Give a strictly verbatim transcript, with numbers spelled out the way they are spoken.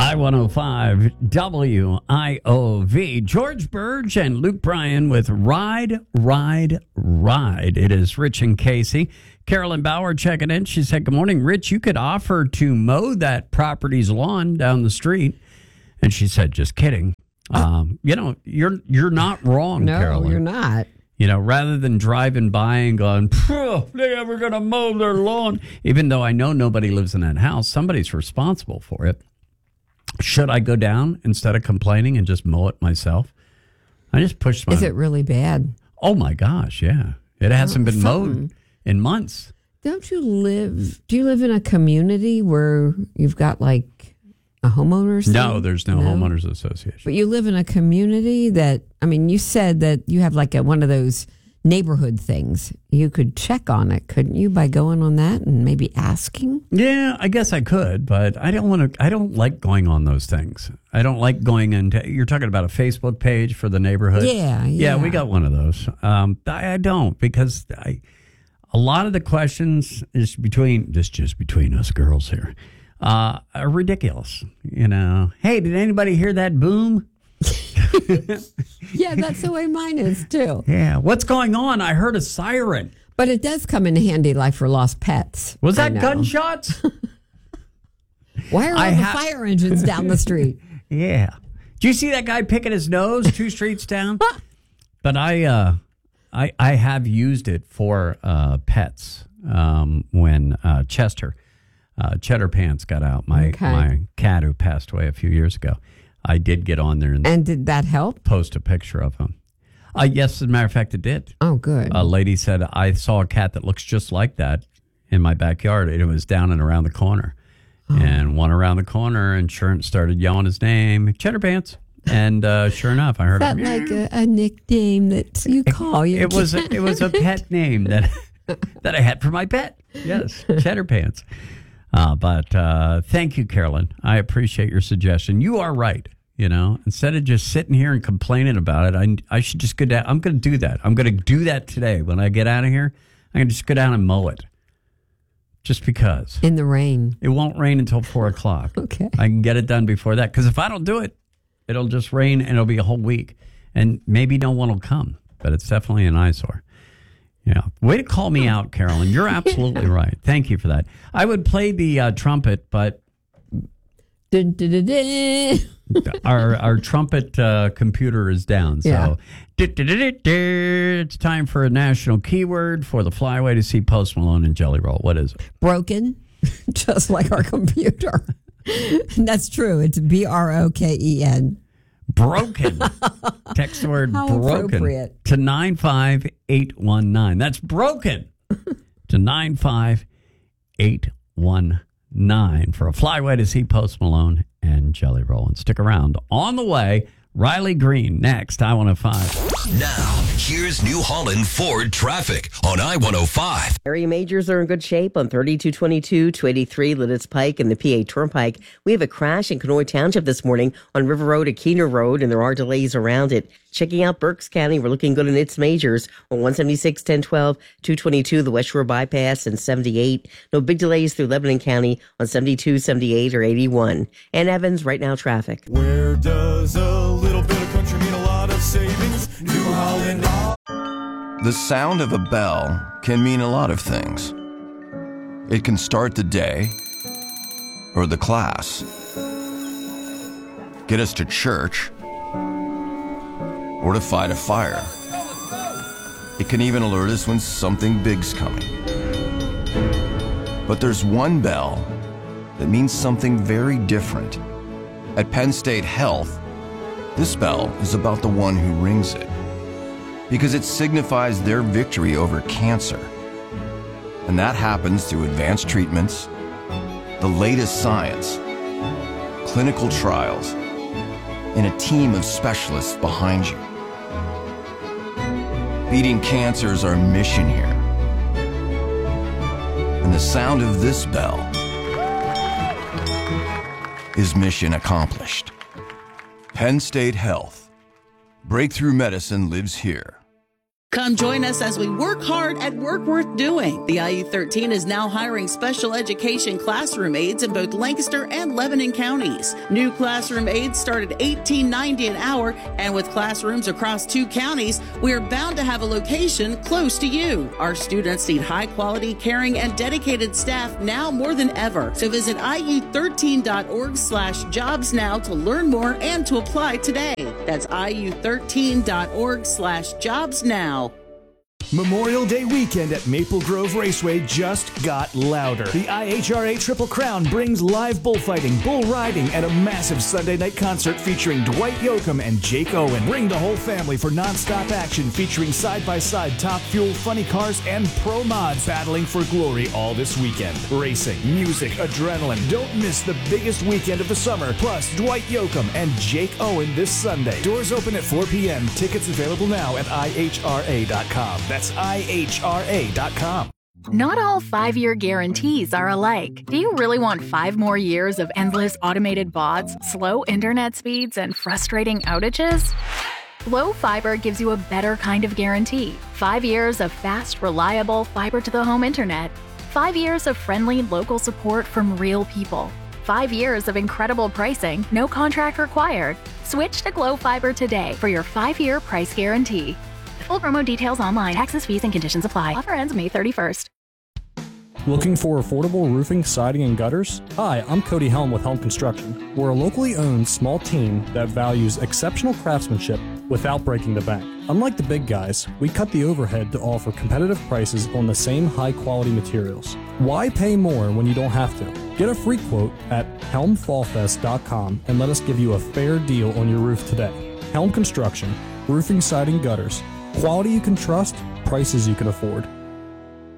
I one oh five W I O V. George Burge and Luke Bryan with Ride, Ride, Ride. It is Rich and Casey. Carolyn Bauer checking in. She said, good morning, Rich. You could offer to mow that property's lawn down the street. And she said, just kidding. Um, you know, you're you're not wrong, no, Carolyn. No, you're not. You know, rather than driving by and going, they ever going to mow their lawn? Even though I know nobody lives in that house, somebody's responsible for it. Should I go down instead of complaining and just mow it myself? I just pushed my... Is it really bad? Oh, my gosh, yeah. It hasn't been Something. mowed in months. Don't you live... Do you live in a community where you've got, like, a homeowners thing? No, there's no, no homeowners association. But you live in a community that... I mean, you said that you have, like, a, one of those neighborhood things. You could check on it, couldn't you, by going on that and maybe asking? Yeah, I guess I could, but I don't want to. I don't like going on those things. I don't like going into. You're talking about a Facebook page for the neighborhood. Yeah, yeah. Yeah, we got one of those. Um, I, I don't because I. A lot of the questions is between just just between us girls here, uh, are ridiculous. You know, hey, did anybody hear that boom? Yeah, that's the way mine is, too. Yeah, what's going on? I heard a siren. But it does come in handy, like for lost pets. Was I that know. gunshots? Why are all I the ha- fire engines down the street? Yeah. Do you see that guy picking his nose two streets down? But I, uh, I, I have used it for uh, pets um, when uh, Chester, uh, Cheddar Pants got out. My Okay. my cat who passed away a few years ago. I did get on there and, And did that help? post a picture of him. Uh, yes, as a matter of fact, it did. Oh, good. A lady said, I saw a cat that looks just like that in my backyard. And it was down and around the corner. Oh. And one around the corner, and sure started yelling his name, Cheddar Pants. And uh, sure enough, I heard Is that him. like a, a nickname that you call your It was a, cat? it was a pet name that that I had for my pet. Yes, Cheddar Pants. Uh, but uh, thank you, Carolyn. I appreciate your suggestion. You are right. You know, instead of just sitting here and complaining about it, I I should just go down. I'm going to do that. I'm going to do that today. When I get out of here, I'm going to just go down and mow it. Just because. In the rain. It won't rain until four o'clock. Okay. I can get it done before that. Because if I don't do it, it'll just rain and it'll be a whole week. And maybe no one will come. But it's definitely an eyesore. Yeah. Way to call me out, Carolyn. You're absolutely right. Thank you for that. I would play the uh, trumpet, but Dun, dun, dun, dun. our our trumpet uh, computer is down. Yeah. So it's time for a national keyword for the flyway to see Post Malone and Jelly Roll. What is it? Broken, just like our computer. And that's true. It's B R O K E N. Broken. Text the word How broken appropriate. to nine five eight one nine. That's broken to nine five eight one nine for a flyway to see Post Malone and Jelly Roll. And stick around. On the way, Riley Green next, I one oh five. Now, here's New Holland Ford traffic on I one oh five. Area majors are in good shape on thirty-two twenty-two, two eighty-three, Lidditz Pike, and the P A Turnpike. We have a crash in Kenoi Township this morning on River Road at Keener Road, and there are delays around it. Checking out Berks County, we're looking good in its majors on one seventy-six, ten twelve, two twenty-two, the West Shore Bypass, and seventy-eight. No big delays through Lebanon County on seventy-two, seventy-eight, or eighty-one. And Evans, right now traffic. Where does a little bit of country mean a lot of savings? New Holland. The sound of a bell can mean a lot of things. It can start the day or the class, get us to church, or to fight a fire. It can even alert us when something big's coming. But there's one bell that means something very different. At Penn State Health, this bell is about the one who rings it, because it signifies their victory over cancer. And that happens through advanced treatments, the latest science, clinical trials, and a team of specialists behind you. Beating cancer is our mission here. And the sound of this bell is mission accomplished. Penn State Health. Breakthrough medicine lives here. Come join us as we work hard at work worth doing. The I U thirteen is now hiring special education classroom aides in both Lancaster and Lebanon counties. New classroom aides start at eighteen ninety an hour, and with classrooms across two counties, we are bound to have a location close to you. Our students need high quality, caring, and dedicated staff now more than ever. So visit I U thirteen dot org slash jobs now to learn more and to apply today. That's I U thirteen dot org slash jobs now. Memorial Day weekend at Maple Grove Raceway just got louder. The I H R A Triple Crown brings live bullfighting, bull riding, and a massive Sunday night concert featuring Dwight Yoakam and Jake Owen. Bring the whole family for nonstop action featuring side-by-side Top Fuel, funny cars, and pro mods battling for glory all this weekend. Racing, music, adrenaline. Don't miss the biggest weekend of the summer. Plus, Dwight Yoakam and Jake Owen this Sunday. Doors open at four p.m. Tickets available now at I H R A dot com. That's I H R A dot com. Not all five-year guarantees are alike. Do you really want five more years of endless automated bots, slow internet speeds, and frustrating outages? Glow Fiber gives you a better kind of guarantee. Five years of fast, reliable fiber-to-the-home internet. Five years of friendly local support from real people. Five years of incredible pricing, no contract required. Switch to Glow Fiber today for your five-year price guarantee. Full promo details online. Taxes, fees, and conditions apply. Offer ends May thirty-first. Looking for affordable roofing, siding, and gutters? Hi, I'm Cody Helm with Helm Construction. We're a locally owned small team that values exceptional craftsmanship without breaking the bank. Unlike the big guys, we cut the overhead to offer competitive prices on the same high-quality materials. Why pay more when you don't have to? Get a free quote at helm fall fest dot com and let us give you a fair deal on your roof today. Helm Construction, roofing, siding, gutters. Quality you can trust, prices you can afford.